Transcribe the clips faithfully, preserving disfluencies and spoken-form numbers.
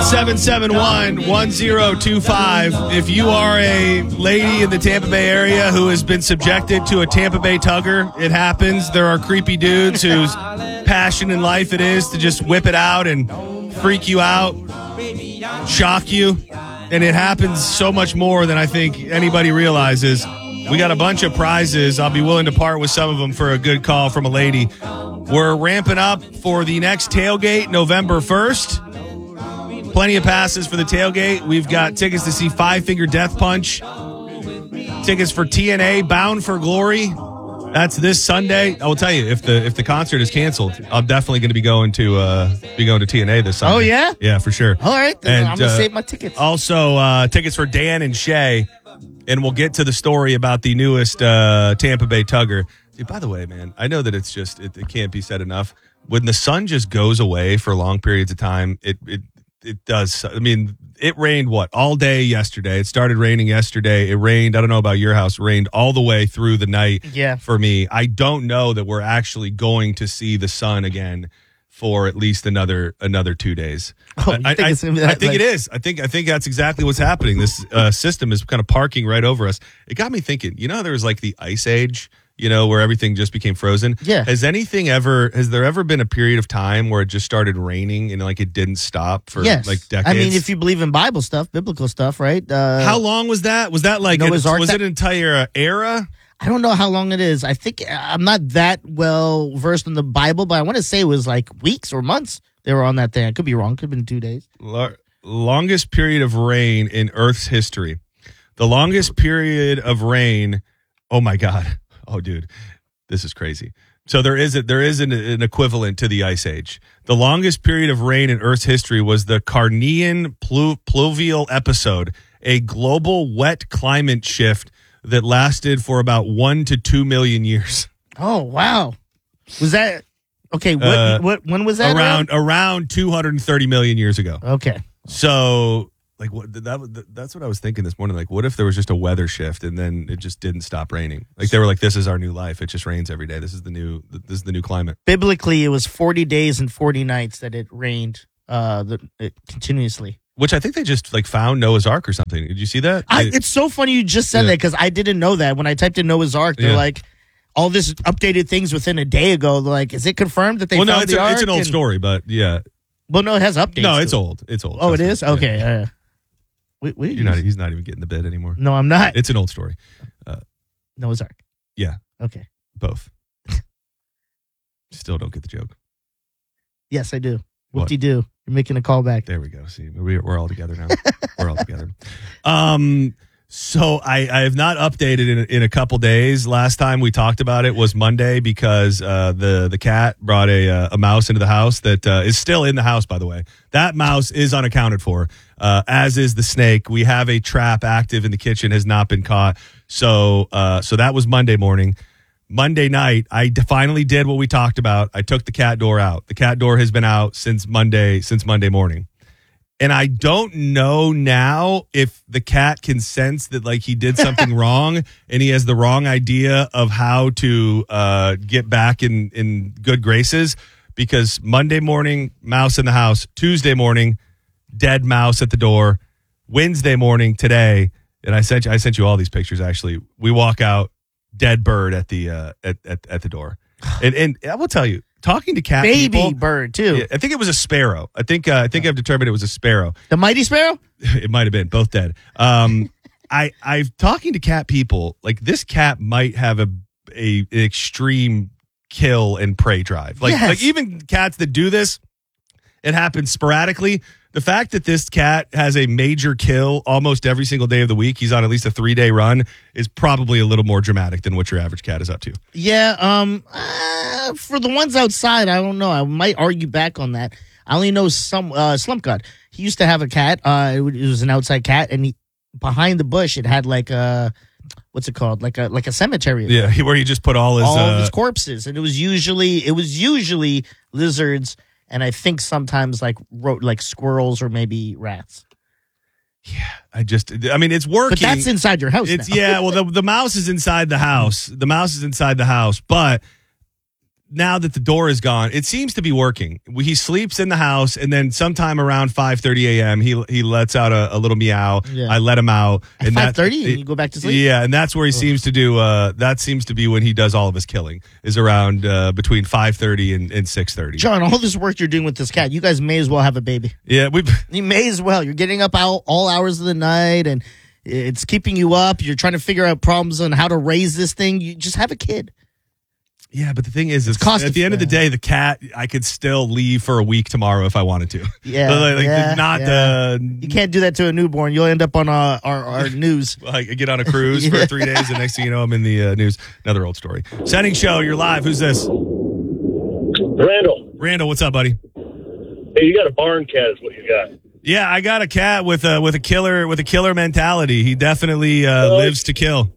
seven seven one, one zero two five. If you are a lady in the Tampa Bay area who has been subjected to a Tampa Bay tugger, it happens. There are creepy dudes whose passion in life it is to just whip it out and freak you out, shock you. And it happens so much more than I think anybody realizes. We got a bunch of prizes. I'll be willing to part with some of them for a good call from a lady. We're ramping up for the next tailgate November first. Plenty of passes for the tailgate. We've got tickets to see Five Finger Death Punch. Tickets for T N A, Bound for Glory. That's this Sunday. I will tell you, if the if the concert is canceled, I'm definitely going to be going to uh, be going to T N A this Sunday. Oh yeah, yeah, for sure. All right, then and, I'm gonna uh, save my tickets. Also, uh, tickets for Dan and Shay, and we'll get to the story about the newest uh, Tampa Bay Tugger. Dude, by the way, man, I know that it's just it, it can't be said enough. When the sun just goes away for long periods of time, it it it does. I mean, it rained what all day yesterday. It started raining yesterday. It rained. I don't know about your house. It rained all the way through the night. Yeah. For me, I don't know that we're actually going to see the sun again for at least another another two days. Oh, you I, think I, it's gonna be I that, think like- it is. I think I think that's exactly what's happening. This uh, system is kind of parking right over us. It got me thinking. You know, how there was like the ice age. You know, where everything just became frozen. Yeah. Has anything ever? Has there ever been a period of time where it just started raining and like it didn't stop for yes. like decades? I mean, if you believe in Bible stuff, biblical stuff, right? Uh, How long was that? Was that like an, Noah's Ark? was it an entire era? I don't know how long it is. I think I'm not that well versed in the Bible, but I want to say it was like weeks or months they were on that thing. I could be wrong. Could have been two days. Lo- longest period of rain in Earth's history. The longest period of rain. Oh my God. Oh, dude, this is crazy. So there is a, there is an, an equivalent to the Ice Age. The longest period of rain in Earth's history was the Carnian plu- pluvial episode, a global wet climate shift that lasted for about one to two million years. Oh wow, was that okay? What Uh, what when was that Around around two hundred thirty million years ago. Okay, So like what that that's what I was thinking this morning. Like, what if there was just a weather shift and then it just didn't stop raining? Like they were like, "This is our new life. It just rains every day. This is the new this is the new climate." biblically, it was forty days and forty nights that it rained uh, the, it, continuously. Which I think they just like found Noah's Ark or something. Did you see that? I, They- it's so funny you just said Yeah. that because I didn't know that when I typed in Noah's Ark. They're Yeah. like all this updated things within a day ago. They're like, is it confirmed that they well, found no, it's, the a, ark? it's an old And- story, but yeah, Well, no, it has updates. no, to it's it. old. It's old. Oh, it Trust is. me. Yeah. Okay. Uh, we, we You're not. He's not even getting the bid anymore. No, I'm not. It's an old story. Noah's Ark. Yeah, Okay. both. Still don't get the joke. Yes, I do. What? What do you do? You're making a callback. There we go. See, we're, we're all together now. We're all together. Um, so I, I have not updated in, in a couple days. Last time we talked about it was Monday because uh, the the cat brought a uh, a mouse into the house that uh, is still in the house. By the way, that mouse is unaccounted for, uh, as is the snake. We have a trap active in the kitchen, has not been caught. So uh, so that was Monday morning. Monday night, I d- finally did what we talked about. I took the cat door out. The cat door has been out since Monday, since Monday morning. And I don't know now if the cat can sense that like he did something wrong and he has the wrong idea of how to uh, get back in, in good graces, because Monday morning, mouse in the house. Tuesday morning, dead mouse at the door. Wednesday morning today, and I sent you, I sent you all these pictures actually. We walk out, dead bird at the uh, at, at at the door, and and I will tell you, talking to cat Baby people, bird too. yeah, I think it was a sparrow. I think uh, I think I've determined it was a sparrow. The mighty sparrow. It might have been both dead. Um, I I've talking to cat people, like this cat might have a a an extreme kill and prey drive. Like Yes. like even cats that do this, it happens sporadically. The fact that this cat has a major kill almost every single day of the week, he's on at least a three day run, is probably a little more dramatic than what your average cat is up to. Yeah. Um. Uh, for the ones outside, I don't know. I might argue back on that. I only know some uh, Slump God. He used to have a cat. Uh, it was an outside cat, and he behind the bush it had like a what's it called? Like a like a cemetery. Yeah, he, where he just put all his all uh, of his corpses, and it was usually it was usually lizards, and I think sometimes like ro- like squirrels or maybe rats. I just, I mean, it's working. But that's inside your house. It's now. yeah. Well, the the mouse is inside the house. The mouse is inside the house, but now that the door is gone, it seems to be working. He sleeps in the house, and then sometime around five thirty a.m., he he lets out a, a little meow. Yeah. I let him out. At and five thirty, and you go back to sleep? Yeah, and that's where he Oh. seems to do, uh, that seems to be when he does all of his killing, is around uh, between five thirty and, and six thirty. John, all this work you're doing with this cat, you guys may as well have a baby. Yeah, we You may as well. You're getting up all, all hours of the night, and it's keeping you up. You're trying to figure out problems on how to raise this thing. You just have a kid. Yeah, but the thing is, it's cost at the end of the effective. day, the cat, I could still leave for a week tomorrow if I wanted to. Yeah, But, like, yeah, not yeah. the. You can't do that to a newborn. You'll end up on uh, our, our news. Like, I get on a cruise for three days, and next thing you know, I'm in the uh, news. Another old story. Setting show, you're live. Who's this? Randall, Randall, what's up, buddy? hey, you got a barn cat is what you got. Yeah, I got a cat with a with a killer with a killer mentality. He definitely uh, Well, lives to kill.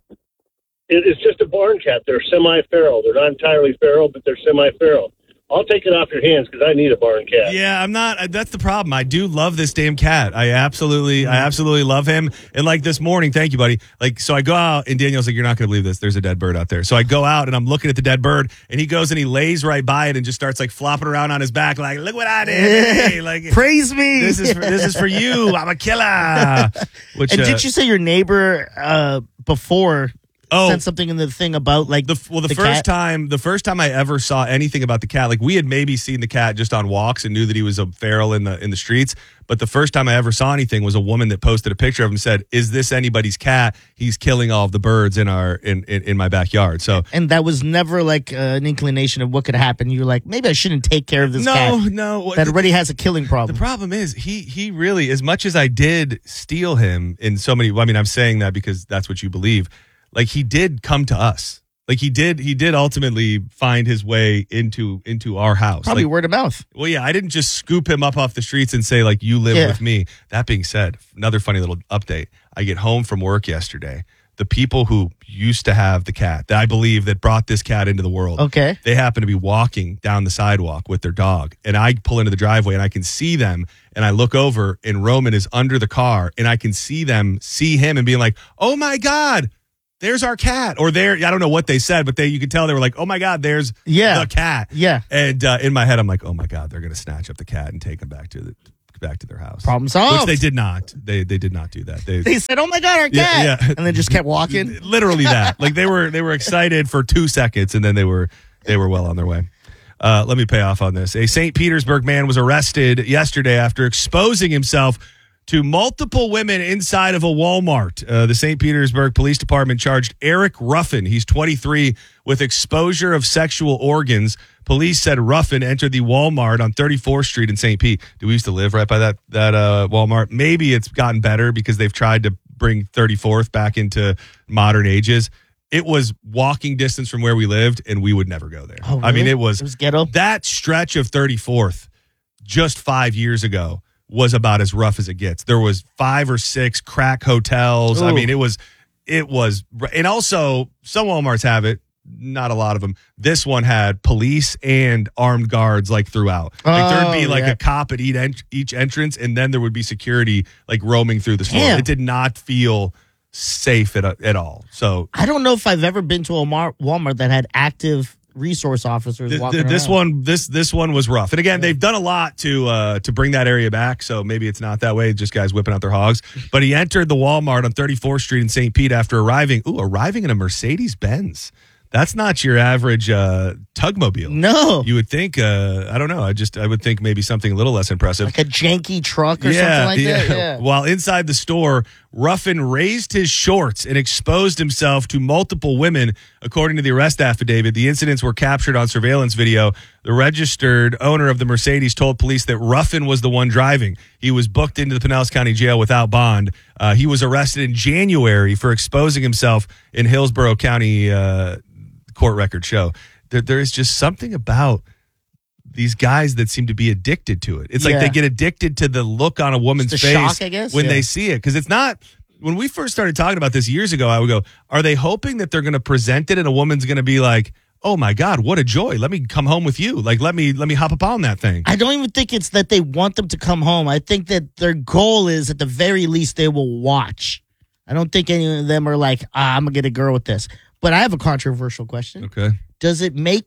It, it's just a barn cat. They're semi-feral. They're not entirely feral, but they're semi-feral. I'll take it off your hands because I need a barn cat. Yeah, I'm not. uh, That's the problem. I do love this damn cat. I absolutely, I absolutely love him. And like this morning, thank you, buddy. Like, so I go out and Daniel's like, "You're not going to believe this. There's a dead bird out there." So I go out and I'm looking at the dead bird, and he goes and he lays right by it and just starts like flopping around on his back, like, "Look what I did!" Hey, like, Praise me. this is for, this is for you. I'm a killer. Which And uh, did you say your neighbor uh, before Oh. sent something in the thing about like The, well, the, the first cat? time, the first time I ever saw anything about the cat, like we had maybe seen the cat just on walks and knew that he was a feral in the in the streets. But the first time I ever saw anything was a woman that posted a picture of him and said, "Is this anybody's cat? He's killing all of the birds in our in in, in my backyard." So And that was never like uh, an inclination of what could happen. You're like, maybe I shouldn't take care of this no, cat no. that the, already has a killing the problem. problem is he he really, as much as I did steal him in so many. Well, I mean, I'm saying that because that's what you believe. Like he did come to us. Like he did, he did ultimately find his way into into our house. Probably Like, word of mouth. well, yeah, I didn't just scoop him up off the streets and say like, "You live Yeah. with me." That being said, another funny little update. I get home from work yesterday. The people who used to have the cat, that I believe that brought this cat into the world, Okay. they happen to be walking down the sidewalk with their dog. And I pull into the driveway and I can see them. And I look over and Roman is under the car and I can see them see him and being like, "Oh my God, there's our cat." Or there, I don't know what they said, but they you could tell they were like, "Oh my God, there's Yeah. the cat." Yeah. And uh, in my head, I'm like, "Oh my God, they're going to snatch up the cat and take him back to the back to their house." Problem Which solved. they did not. They they did not do that. They, They said, "Oh my God, our Yeah, cat!" yeah. And then just kept walking. literally that. Like they were they were excited for two seconds and then they were they were well on their way. Uh, let me pay off on this. A Saint Petersburg man was arrested yesterday after exposing himself to multiple women inside of a Walmart. Uh, the Saint Petersburg Police Department charged Eric Ruffin, he's twenty-three, with exposure of sexual organs. Police said Ruffin entered the Walmart on thirty-fourth Street in Saint Pete. Do we used to live right by that that uh, Walmart? Maybe it's gotten better because they've tried to bring thirty-fourth back into modern ages. It was walking distance from where we lived, and we would never go there. Oh, I mean, really? it was, It was ghetto? that stretch of thirty-fourth just five years ago was about as rough as it gets. There was five or six crack hotels. I Ooh. mean, it was, it was, and also some Walmarts have it, not a lot of them. This one had police and armed guards like throughout. Like there'd be Oh, like yeah. a cop at each, ent- each entrance, and then there would be security like roaming through the store. Damn. It did not feel safe at, at all. So I don't know if I've ever been to a Mar- Walmart that had active resource officers Th- walking th- this around. one, this this one was rough. And again, they've done a lot to uh, to bring that area back. So maybe it's not that way. Just guys whipping out their hogs. But he entered the Walmart on thirty-fourth Street in Saint Pete after arriving. Ooh, arriving in a Mercedes Benz. That's not your average uh, tugmobile. No. You would think. Uh, I don't know. I just I would think maybe something a little less impressive. Like a janky truck or something like that. Yeah. While inside the store, Ruffin raised his shorts and exposed himself to multiple women, according to the arrest affidavit. The incidents were captured on surveillance video. The registered owner of the Mercedes told police that Ruffin was the one driving. He was booked into the Pinellas County Jail without bond. Uh, he was arrested in January for exposing himself in Hillsborough County uh, court records show. There, there is just something about these guys that seem to be addicted to it. It's like Yeah. they get addicted to the look on a woman's Just the face shock, I guess? when Yeah. they see it. Because it's not, when we first started talking about this years ago, I would go, are they hoping that they're going to present it and a woman's going to be like, "Oh my God, what a joy. Let me come home with you. Like, let me, let me hop upon that thing." I don't even think it's that they want them to come home. I think that their goal is at the very least they will watch. I don't think any of them are like, ah, I'm going to get a girl with this. But I have a controversial question. Okay. Does it make it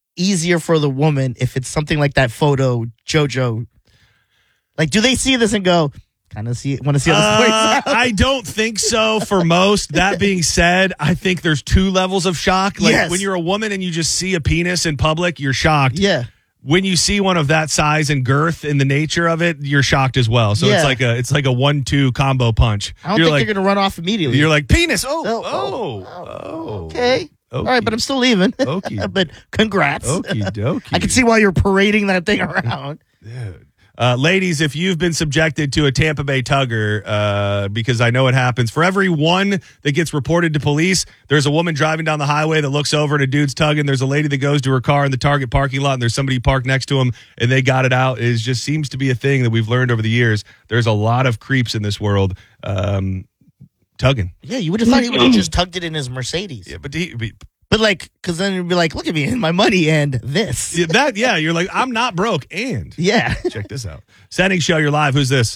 easier for the woman if it's something like that photo, JoJo? Like, do they see this and go, kind of see want to see how this plays Uh, out? I don't think so for most. That being said, I think there's two levels of shock. Like Yes. when you're a woman and you just see a penis in public, you're shocked. Yeah. When you see one of that size and girth and the nature of it, you're shocked as well. So Yeah. it's like a it's like a one two combo punch. I don't you're think like they're going to run off immediately. you're like penis. Oh, Oh, oh, oh, oh. okay. All right, but I'm still leaving. Okey. But congrats. Okie dokie. I can see why you're parading that thing around. Dude. Uh, ladies, if you've been subjected to a Tampa Bay tugger, uh, because I know it happens, for every one that gets reported to police, there's a woman driving down the highway that looks over and a dude's tugging. There's a lady that goes to her car in the Target parking lot and there's somebody parked next to him and they got it out. It just seems to be a thing that we've learned over the years. There's a lot of creeps in this world um, tugging. Yeah, you would have thought he would have just tugged it in his Mercedes. Yeah, but he, but But like, because then you'd be like, look at me and my money and this. yeah, that, yeah, you're like, I'm not broke. And Yeah. check this out. Sending show, you're live. Who's this?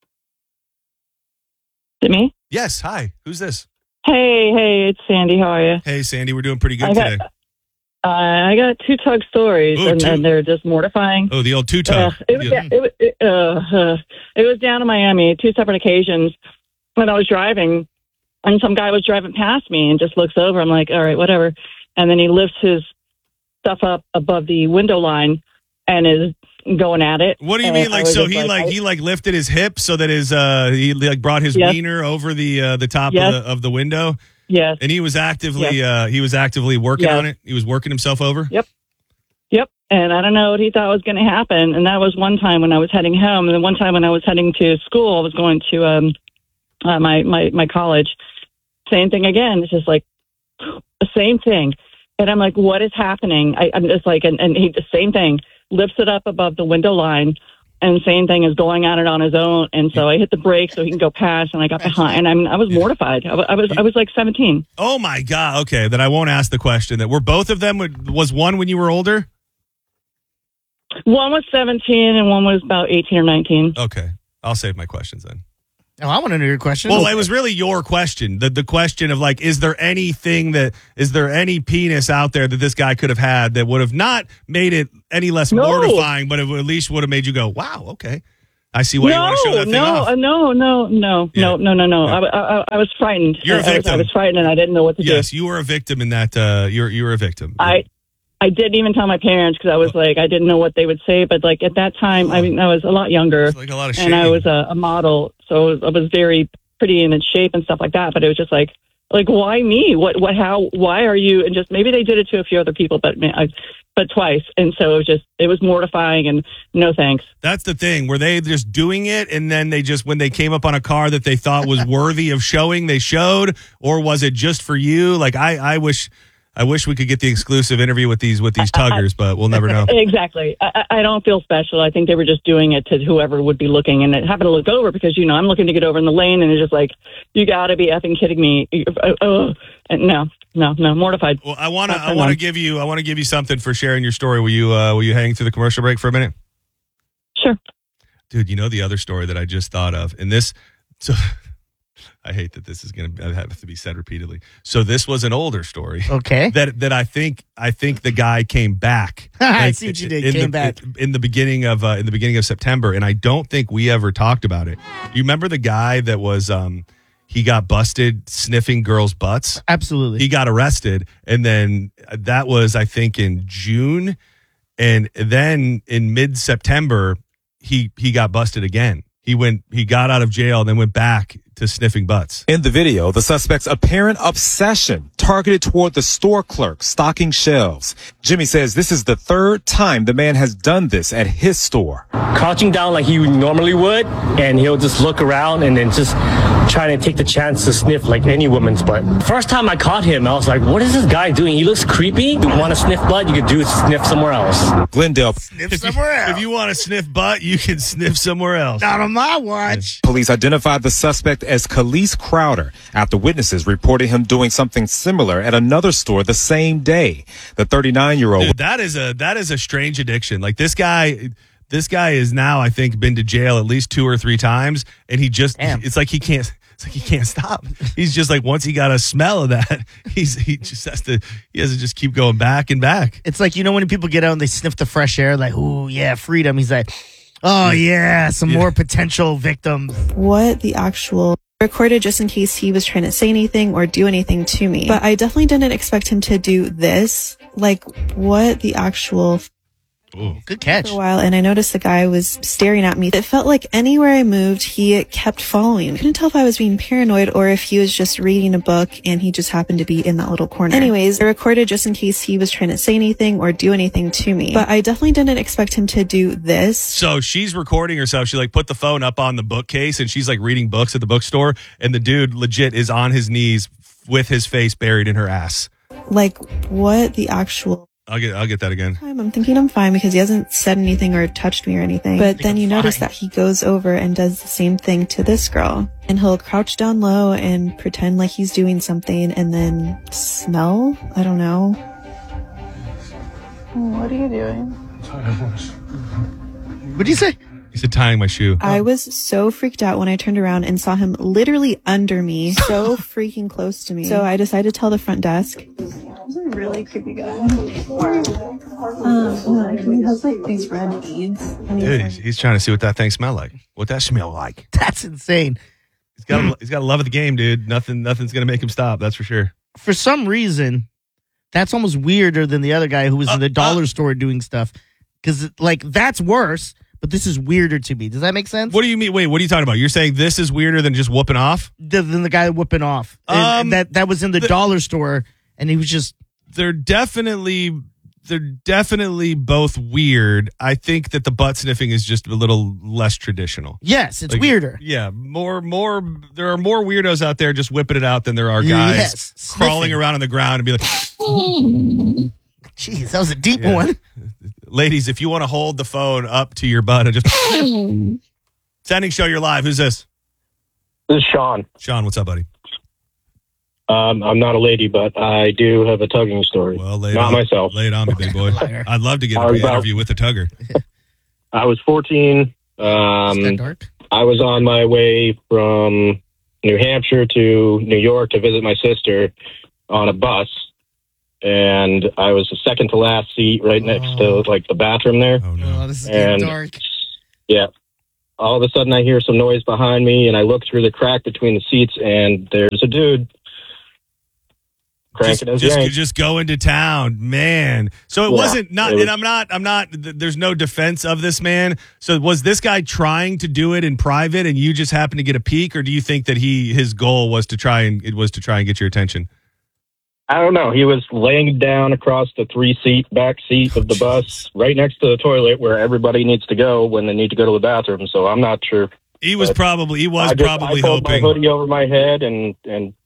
Is it me? Yes. Hi. Who's this? Hey, hey, it's Sandy. How are you? Hey, Sandy. We're doing pretty good I got, today. Uh, I got two tug stories, Ooh, and, two. and they're just mortifying. Oh, the old two Uh, tug. it, was, yeah, it, was- it, uh, uh, it was down in Miami, two separate occasions, when I was driving, and some guy was driving past me and just looks over. I'm like, all right, whatever. And then he lifts his stuff up above the window line and is going at it. What do you And mean? I Like, was so just he like I- he like lifted his hip so that his uh he like brought his Yes. wiener over the uh, the top Yes. of the of the window, Yes. and he was actively uh he was actively working Yes. on it. He was working himself over. Yep. Yep. And I don't know what he thought was going to happen. And that was one time when I was heading home. And then one time when I was heading to school, I was going to um, uh, my, my, my college. Same thing again. It's just like the same thing. And I'm like, what is happening? I, I'm just like, and, and he, the same thing, lifts it up above the window line. And same thing is going at it on his own. And so I hit the brake so he can go past. And I got behind. And I'm, I was mortified. I, wa- I was I was like seventeen. Oh my god. Okay, then I won't ask the question. That were both of them was one when you were older. One was seventeen and one was about eighteen or nineteen. Okay, I'll save my questions then. Oh, I want to know your question. Well, it was really your question. The the question of like, is there anything that is there any penis out there that this guy could have had that would have not made it any less No. mortifying, but it would- at least would have made you go, wow, okay. I see why you want to show that thing no, off. uh, no, no, no, Yeah. no, no, no, no. Yeah. I, I, I was frightened. You're a I, I was, victim. I was frightened, and I didn't know what to Yes, do. you were a victim in that. Uh, you're you were a victim. I, I didn't even tell my parents because I was like, I didn't know what they would say. But like at that time, I mean, I was a lot younger, It's like a lot of shame. and I was a, a model, so I was, I was very pretty and in shape and stuff like that. But it was just like, like why me? What, what, how? Why are you? And just maybe they did it to a few other people, but man, I, but twice. And so it was just, it was mortifying. And no thanks. That's the thing. Were they just doing it, and then they just when they came up on a car that they thought was worthy of showing, they showed, or was it just for you? Like I, I wish. I wish we could get the exclusive interview with these with these tuggers, but we'll never know. Exactly. I, I don't feel special. I think they were just doing it to whoever would be looking, and it happened to look over because you know I'm looking to get over in the lane, and it's just like, you got to be effing kidding me. Uh, uh, and no, no, no, mortified. Well, I want to Not I for want to long. give you I want to give you something for sharing your story. Will you uh, will you hang through the commercial break for a minute? Sure. Dude, you know the other story that I just thought of, and this, so I hate that this is going to have to be said repeatedly. So this was an older story okay. that that I think I think the guy came back. I like, see what you did. in Came the, back. in the beginning of uh, in the beginning of September, and I don't think we ever talked about it. You remember the guy that was um he got busted sniffing girls' butts? Absolutely. He got arrested, and then that was I think in June, and then in mid September he he got busted again. He went he got out of jail and then went back to sniffing butts. In the video, the suspect's apparent obsession targeted toward the store clerk stocking shelves. Jimmy says this is the third time the man has done this at his store. Crouching down like he normally would, and he'll just look around and then just try to take the chance to sniff like any woman's butt. First time I caught him, I was like, what is this guy doing? He looks creepy. You want to sniff butt? You could do it, sniff somewhere else. Glendale Sniff somewhere else. If you want to sniff butt, you can sniff somewhere else. Not on my watch. police identified the suspect as Khalees Crowder after witnesses reported him doing something similar at another store the same day. The thirty-nine-year-old Dude, that is a that is a strange addiction. Like this guy, th- This guy is now, I think, been to jail at least two or three times, and he just, Damn. it's like he can't, it's like he can't stop. He's just like, once he got a smell of that, he's he just has to, he has to just keep going back and back. It's like, you know, when people get out and they sniff the fresh air, like, ooh, yeah, freedom. He's like, oh, yeah, some Yeah. more potential victims. What the actual recorded just in case he was trying to say anything or do anything to me. But I definitely didn't expect him to do this. Like, what the actual Ooh. Good catch. for a while, and I noticed the guy was staring at me. It felt like anywhere I moved, he kept following. I couldn't tell if I was being paranoid or if he was just reading a book and he just happened to be in that little corner. Anyways, I recorded just in case he was trying to say anything or do anything to me. But I definitely didn't expect him to do this. So she's recording herself. She like put the phone up on the bookcase and she's like reading books at the bookstore. And the dude legit is on his knees with his face buried in her ass. Like, what the actual I'll get I'll get that again. time? I'm thinking I'm fine because he hasn't said anything or touched me or anything. But then I'm you notice fine. that he goes over and does the same thing to this girl. And he'll crouch down low and pretend like he's doing something and then smell? I don't know. What are you doing? What'd you say? He said tying my shoe. I was so freaked out when I turned around and saw him literally under me, so freaking close to me. So I decided to tell the front desk. He's a really creepy guy. Um, he has like these red beads. And he's Dude, like- he's, he's trying to see what that thing smell like. What that smell like. That's insane. He's got he's got a love of the game, dude. Nothing nothing's gonna make him stop. That's for sure. For some reason, that's almost weirder than the other guy who was in the dollar uh. store doing stuff. Because, like, that's worse, but this is weirder to me. Does that make sense? What do you mean? Wait, what are you talking about? You're saying this is weirder than just whooping off? Th- Than the guy whooping off. And- Um, and that, that was in the, the- dollar store, and he was just. They're definitely they're definitely both weird. I think that the butt sniffing is just a little less traditional. Yes, it's Like, weirder. Yeah, more more there are more weirdos out there just whipping it out than there are guys Yes, crawling sniffing. around on the ground and be like, Jeez, that was a deep Yeah. one. ladies, if you want to hold the phone up to your butt and just Standing Show, you're live. Who's this? This is Sean. Sean, what's up, buddy? Um, I'm not a lady, but I do have a tugging story. Well, lay it not on, myself. Lay it on me, big boy. Liar. I'd love to get I an was about- interview with a tugger. I was fourteen. Is that Um, dark? I was on my way from New Hampshire to New York to visit my sister on a bus. And I was the second to last seat right next to like the bathroom there. Oh no. Oh, this is getting and- dark. Yeah. All of a sudden I hear some noise behind me and I look through the crack between the seats and there's a dude Just, cranking his just, yank. just go into town, man. So it Yeah, wasn't not, it was- and I'm not, I'm not, th- there's no defense of this man. So was this guy trying to do it in private and you just happened to get a peek, or do you think that he, his goal was to try and, it was to try and get your attention? I don't know. He was laying down across the three seat back seat of the bus right next to the toilet where everybody needs to go when they need to go to the bathroom. So I'm not sure. He was But probably, he was I just, probably I pulled hoping. my hoodie over my head and, and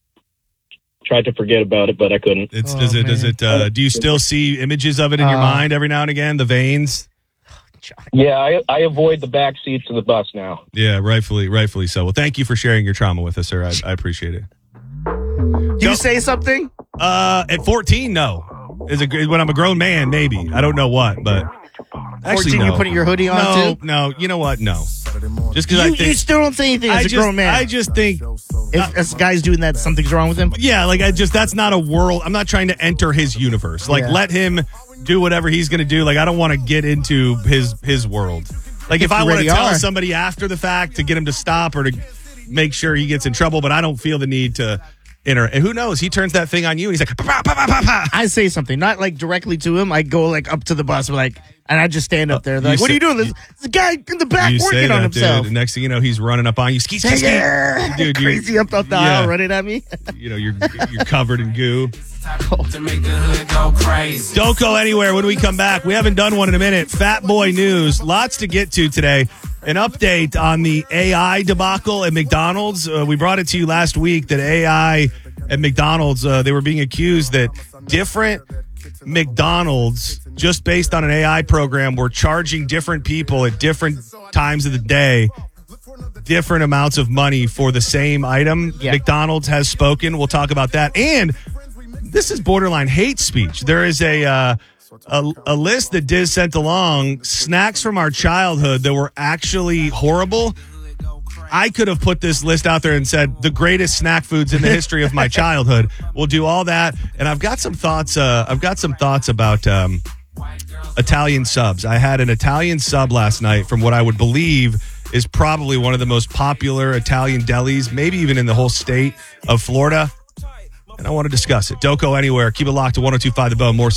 tried to forget about it, but I couldn't. It's, Oh, does it, does man. it, uh, do you still see images of it in your Uh, mind every now and again? The veins? Yeah, I, I avoid the back seats of the bus now. Yeah, rightfully, rightfully so. Well, thank you for sharing your trauma with us, sir. I, I appreciate it. Do you say something? Uh, at fourteen, no. As a, when I'm a grown man, maybe. I don't know what, but actually, fourteen, no. you're putting your hoodie on no, too? no. You know what? No. Just because I You, think you still don't say anything I as a just, grown man. I just think, if as a guy's doing that, something's wrong with him. yeah, like I just that's not a world. I'm not trying to enter his universe. Like Yeah. let him do whatever he's going to do. Like I don't want to get into his his world. Like if If I you want to already tell are. somebody after the fact to get him to stop or to make sure he gets in trouble, but I don't feel the need to enter. And who knows? He turns that thing on you and he's like, "Pa, pa, pa, pa, pa." I say something, not like directly to him. I go like up to the bus, like, and I just stand up there. They're You like, "What say- are you doing? There's, there's a guy in the back You say working that, on himself." dude. The next thing you know, he's running up on you. Ski, ski, ski. Yeah, Dude, you're- crazy up up the yeah. aisle, running at me. You know, you're you're covered in goo. Don't go anywhere when we come back. We haven't done one in a minute. Fat Boy News. Lots to get to today. An update on the A I debacle at McDonald's. Uh, we brought it to you last week that A I at McDonald's, uh, they were being accused that different McDonald's, just based on an A I program, were charging different people at different times of the day different amounts of money for the same item. Yeah. McDonald's has spoken. We'll talk about that. And this is borderline hate speech. There is a uh, a, a list that Diz sent along, snacks from our childhood that were actually horrible. I could have put this list out there and said the greatest snack foods in the history of my childhood. We'll do all that, and I've got some thoughts. Uh, I've got some thoughts about um, Italian subs. I had an Italian sub last night from what I would believe is probably one of the most popular Italian delis, maybe even in the whole state of Florida. And I want to discuss it. Don't go anywhere. Keep it locked to one oh two point five The Bone. More